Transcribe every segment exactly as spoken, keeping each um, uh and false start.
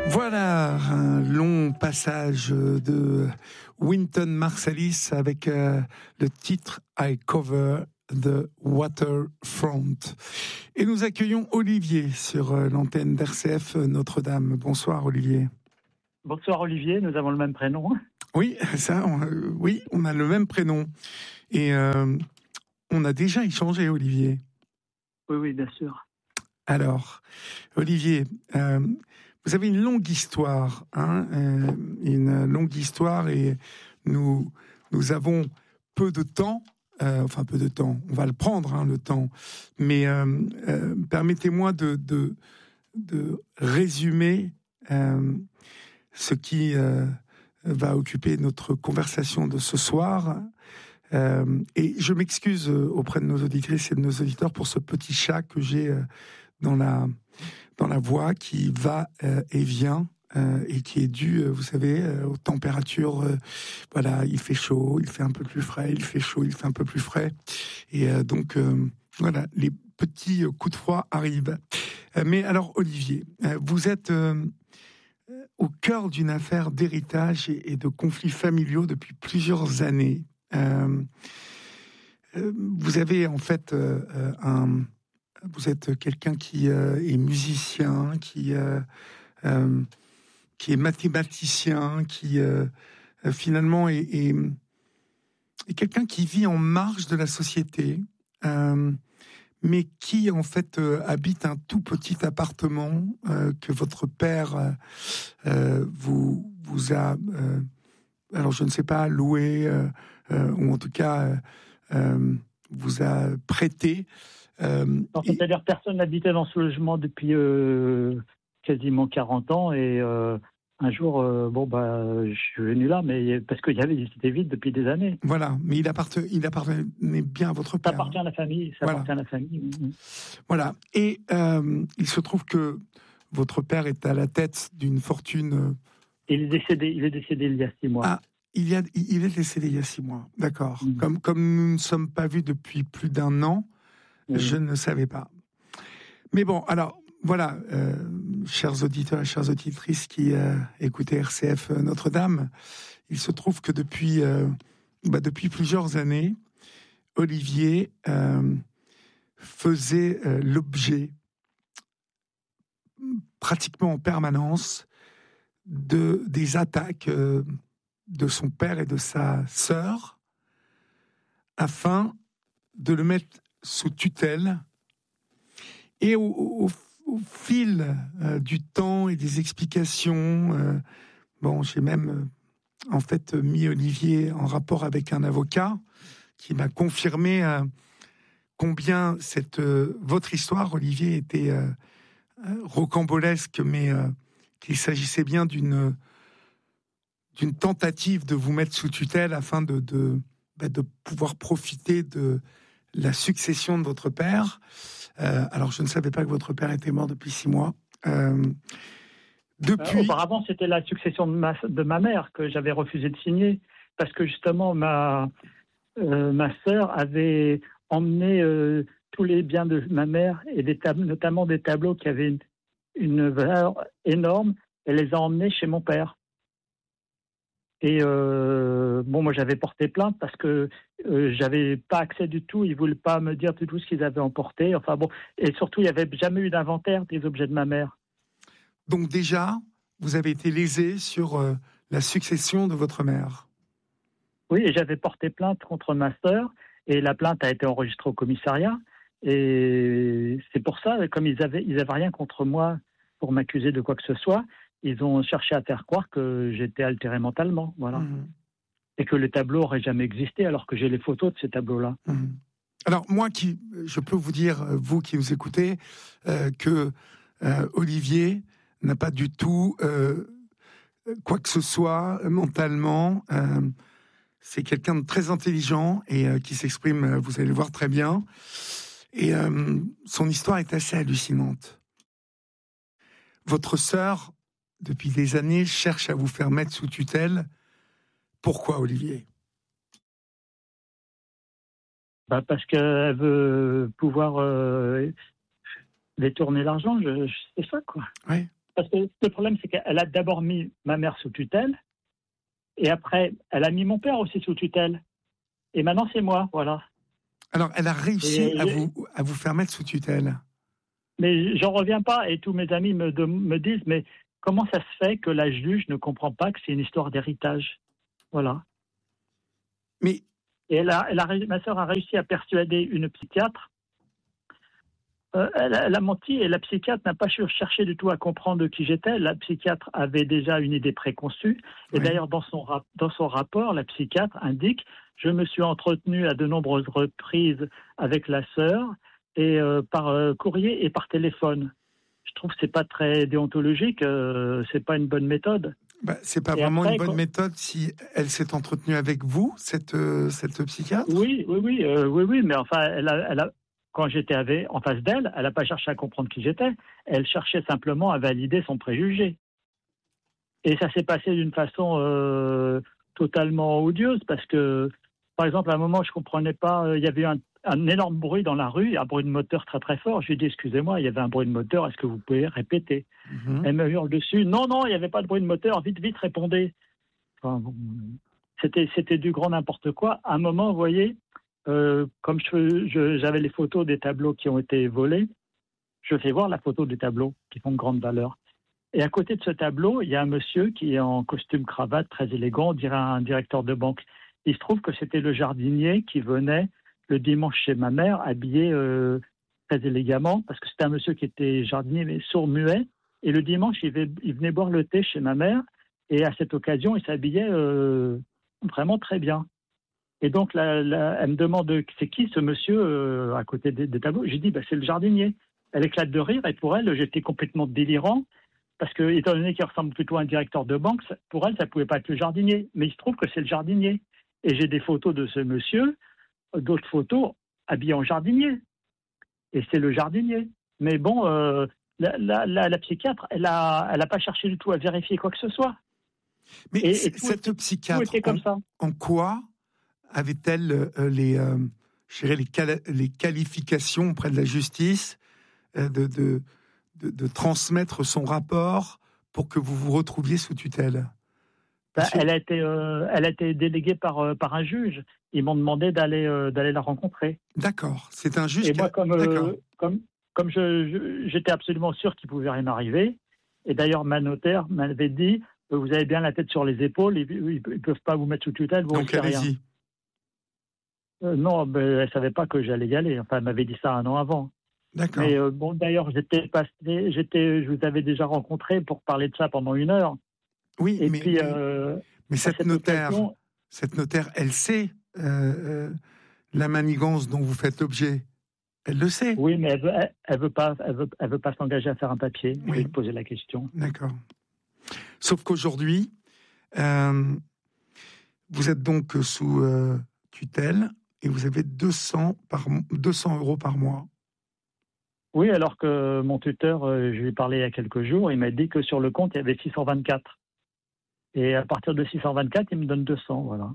Voilà un long passage de Wynton Marsalis avec euh, le titre I Cover the Waterfront. Et nous accueillons Olivier sur euh, l'antenne d'R C F Notre-Dame. Bonsoir Olivier. Bonsoir Olivier, nous avons le même prénom. Oui, ça, on, euh, oui, on a le même prénom. Et euh, on a déjà échangé, Olivier. Oui, oui, bien sûr. Alors, Olivier, euh, vous avez une longue histoire, hein, euh, une longue histoire, et nous, nous avons peu de temps, euh, enfin peu de temps, on va le prendre, hein, le temps, mais euh, euh, permettez-moi de, de, de résumer euh, ce qui euh, va occuper notre conversation de ce soir. Euh, et je m'excuse auprès de nos auditrices et de nos auditeurs pour ce petit chat que j'ai euh, dans la dans la voix qui va euh, et vient euh, et qui est dû, euh, vous savez, euh, aux températures. Euh, voilà, il fait chaud, il fait un peu plus frais, il fait chaud, il fait un peu plus frais, et euh, donc euh, voilà, les petits coups de froid arrivent. Euh, mais alors, Olivier, euh, vous êtes euh, au cœur d'une affaire d'héritage et, et de conflits familiaux depuis plusieurs années. Euh, euh, vous avez en fait euh, euh, un Vous êtes quelqu'un qui euh, est musicien, qui, euh, euh, qui est mathématicien, qui euh, euh, finalement est, est, est quelqu'un qui vit en marge de la société, euh, mais qui en fait euh, habite un tout petit appartement euh, que votre père euh, euh, vous, vous a, euh, alors je ne sais pas, loué, euh, euh, ou en tout cas euh, euh, vous a prêté. Euh, non, c'est-à-dire que personne n'habitait dans ce logement depuis euh, quasiment quarante ans, et euh, un jour, euh, bon bah, je suis venu là, mais parce qu'il y avait, c'était vide depuis des années. Voilà, mais il appartenait, il appartenait bien à votre père. Ça appartient à la famille, ça voilà. appartient à la famille. Mmh. Voilà, et euh, il se trouve que votre père est à la tête d'une fortune. Il est décédé, il est décédé il y a six mois. Ah, il, y a, il est décédé il y a six mois, d'accord. Mmh. Comme, comme nous ne sommes pas vus depuis plus d'un an, mmh. je ne savais pas. Mais bon, alors, voilà, euh, chers auditeurs et chères auditrices qui euh, écoutez R C F Notre-Dame, il se trouve que depuis, euh, bah, depuis plusieurs années, Olivier euh, faisait euh, l'objet, pratiquement en permanence, de, des attaques euh, de son père et de sa sœur, afin de le mettre sous tutelle. Et au, au, au fil euh, du temps et des explications, euh, bon, j'ai même euh, en fait mis Olivier en rapport avec un avocat qui m'a confirmé euh, combien cette euh, votre histoire, Olivier, était euh, rocambolesque, mais euh, qu'il s'agissait bien d'une d'une tentative de vous mettre sous tutelle afin de de, bah, de pouvoir profiter de la succession de votre père. Euh, alors, je ne savais pas que votre père était mort depuis six mois. Euh, depuis... Euh, auparavant, c'était la succession de ma, de ma mère que j'avais refusé de signer, parce que justement, ma, euh, ma sœur avait emmené euh, tous les biens de ma mère, et des tab- notamment des tableaux qui avaient une, une valeur énorme. Elle les a emmenés chez mon père. Et euh, bon, moi j'avais porté plainte parce que euh, j'avais pas accès du tout. Ils voulaient pas me dire du tout ce qu'ils avaient emporté. Enfin bon, et surtout il y avait jamais eu d'inventaire des objets de ma mère. Donc déjà, vous avez été lésé sur euh, la succession de votre mère. Oui, et j'avais porté plainte contre ma sœur, et la plainte a été enregistrée au commissariat. Et c'est pour ça, comme ils avaient ils avaient rien contre moi pour m'accuser de quoi que ce soit, ils ont cherché à faire croire que j'étais altéré mentalement, voilà. Mmh. Et que les tableaux n'auraient jamais existé, alors que j'ai les photos de ces tableaux-là. Mmh. Alors, moi, qui, je peux vous dire, vous qui nous écoutez, euh, que euh, Olivier n'a pas du tout euh, quoi que ce soit mentalement. Euh, c'est quelqu'un de très intelligent et euh, qui s'exprime, vous allez le voir, très bien. Et euh, son histoire est assez hallucinante. Votre sœur, depuis des années, cherche à vous faire mettre sous tutelle. Pourquoi, Olivier ? Bah parce qu'elle veut pouvoir euh, détourner l'argent, je, je, c'est ça, quoi. Oui. Parce que le, le problème, c'est qu'elle a d'abord mis ma mère sous tutelle, et après, elle a mis mon père aussi sous tutelle. Et maintenant, c'est moi, voilà. Alors, elle a réussi Et à je- vous, à vous faire mettre sous tutelle. Mais j'en reviens pas, et tous mes amis me, de- me disent, mais comment ça se fait que la juge ne comprend pas que c'est une histoire d'héritage? Voilà. Mais, Et elle a, elle a, ré- ma sœur a réussi à persuader une psychiatre. Euh, elle, a, elle a menti, et la psychiatre n'a pas cherché du tout à comprendre qui j'étais. La psychiatre avait déjà une idée préconçue. Et oui. d'ailleurs, dans son, rap- dans son rapport, la psychiatre indique: je me suis entretenu à de nombreuses reprises avec la sœur, et euh, par euh, courrier et par téléphone. Je trouve que c'est pas très déontologique, euh, c'est pas une bonne méthode. Bah, c'est pas Et vraiment après, une bonne quand- méthode si elle s'est entretenue avec vous, cette, euh, cette psychiatre. Oui, oui, oui, euh, oui, oui, mais enfin, elle a, elle a, quand j'étais avec, en face d'elle, elle n'a pas cherché à comprendre qui j'étais. Elle cherchait simplement à valider son préjugé. Et ça s'est passé d'une façon euh, totalement odieuse, parce que, par exemple, à un moment, je comprenais pas, euh, il y avait un, un énorme bruit dans la rue, un bruit de moteur très très fort. Je lui ai dit: excusez-moi, il y avait un bruit de moteur, est-ce que vous pouvez répéter? Mhm. Elle me hurle dessus: non, non, il n'y avait pas de bruit de moteur, vite, vite, répondez. Enfin, bon, c'était, c'était du grand n'importe quoi. À un moment, vous voyez, euh, comme je, je- j'avais les photos des tableaux qui ont été volés, je fais voir la photo des tableaux qui font de grande valeur. Et à côté de ce tableau, il y a un monsieur qui est en costume cravate, très élégant, on dirait un directeur de banque. Il se trouve que c'était le jardinier qui venait le dimanche chez ma mère, habillé euh, très élégamment, parce que c'était un monsieur qui était jardinier, mais sourd-muet. Et le dimanche, il venait, il venait boire le thé chez ma mère, et à cette occasion, il s'habillait euh, vraiment très bien. Et donc, la, la- elle me demande: c'est qui ce monsieur euh, à côté des, des tableaux? J'ai dit: bah, c'est le jardinier. Elle éclate de rire, et pour elle, j'étais complètement délirant, parce que, étant donné qu'il ressemble plutôt à un directeur de banque, ça- pour elle, ça ne pouvait pas être le jardinier. Mais il se trouve que c'est le jardinier. Et j'ai des photos de ce monsieur, euh, d'autres photos habillé en jardinier. Et c'est le jardinier. Mais bon, euh, la, la- la- la psychiatre, elle n'a elle a pas cherché du tout à vérifier quoi que ce soit. Mais Et, c- et tout, cette était, tout psychiatre, était en, comme ça. en quoi avait-elle euh, les, euh, je dirais les, quali- les qualifications auprès de la justice euh, de, de, de, de transmettre son rapport pour que vous vous retrouviez sous tutelle? Bah, Parce que, elle, a été, euh, elle a été déléguée par, euh, par un juge. Ils m'ont demandé d'aller euh, d'aller la rencontrer. d'accord, c'est un juge Et qui a... moi, comme, D'accord, euh, comme, comme je, je- j'étais absolument sûr qu'il pouvait rien arriver, et d'ailleurs, ma notaire m'avait dit: euh, vous avez bien la tête sur les épaules, ils ne peuvent pas vous mettre sous tutelle, vous donc risquez rien. allez-y. Euh, non, mais elle ne savait pas que j'allais y aller. Enfin, elle m'avait dit ça un an avant. D'accord. Mais euh, bon, d'ailleurs, j'étais passé, j'étais, je vous avais déjà rencontré pour parler de ça pendant une heure. Oui, Et mais, puis, mais, euh, mais à cette cette notaire, occasion, cette notaire, elle sait euh, euh, la manigance dont vous faites l'objet. Elle le sait. oui, mais elle veut, elle, elle veut pas, elle veut, elle veut pas s'engager à faire un papier. Je vais Oui, lui poser la question. d'accord. Sauf qu'aujourd'hui, euh, vous êtes donc sous euh, tutelle et vous avez deux cents, par, deux cents euros par mois. Oui, alors que mon tuteur, euh, je lui ai parlé il y a quelques jours, il m'a dit que sur le compte, il y avait six cent vingt-quatre. Et à partir de six cent vingt-quatre, il me donne deux cents, voilà.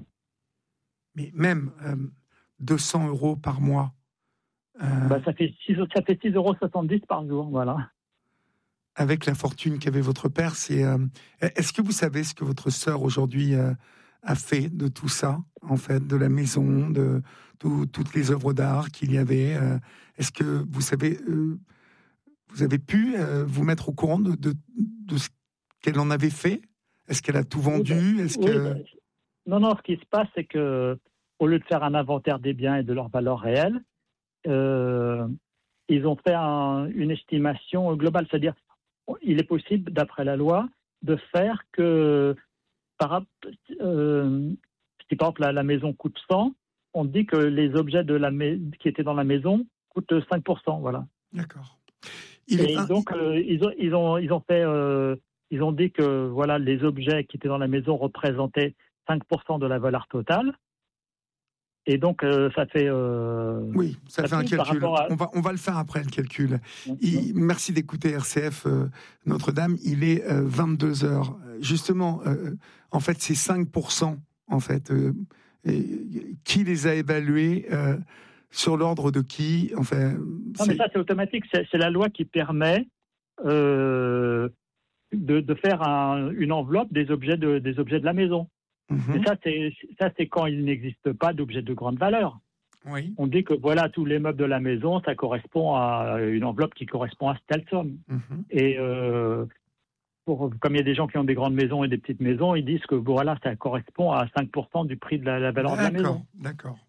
Mais même euh, deux cents euros par mois. euh, Bah, ça fait six, ça fait six euros soixante-dix par jour, voilà. avec la fortune qu'avait votre père, c'est. euh, est-ce que vous savez ce que votre sœur aujourd'hui euh, a fait de tout ça, en fait, de la maison, de tout- toutes les œuvres d'art qu'il y avait euh, Est-ce que vous savez, euh, vous avez pu euh, vous mettre au courant de, de, de ce qu'elle en avait fait? Est-ce qu'elle a tout Oui, bah, vendu? Est-ce oui, que bah, non, non, ce qui se passe, c'est que au lieu de faire un inventaire des biens et de leur valeur réelle, euh, ils ont fait un- une estimation globale. C'est-à-dire, il est possible, d'après la loi, de faire que, par, rap- euh, si par exemple la, la maison coûte cent, on dit que les objets de la mais- qui étaient dans la maison coûtent cinq pour cent, voilà. D'accord. Il est Et un- donc, euh, ils, ont, ils, ont, ils ont fait, euh, ils ont dit que voilà, les objets qui étaient dans la maison représentaient cinq pour cent de la valeur totale. Et donc, euh, ça fait. Euh, Oui, ça, ça fait un fait par calcul. rapport à. On va, on va le faire après, le calcul. Il- merci d'écouter R C F euh, Notre-Dame. Il est euh, vingt-deux heures. Justement, euh, en fait, c'est cinq pour cent. En fait, euh, et, qui les a évalués euh, sur l'ordre de qui? Enfin, Non, mais ça, c'est automatique. C'est, c'est la loi qui permet. Euh, de, de faire un, une enveloppe des objets de, des objets de la maison. Mhm. Et ça, c'est, ça, c'est quand il n'existe pas d'objets de grande valeur. Oui. On dit que voilà, tous les meubles de la maison, ça correspond à une enveloppe qui correspond à telle somme. Mhm. Et euh, pour, comme il y a des gens qui ont des grandes maisons et des petites maisons, ils disent que voilà, ça correspond à cinq pour cent du prix de la, la valeur de la D'accord, maison. d'accord.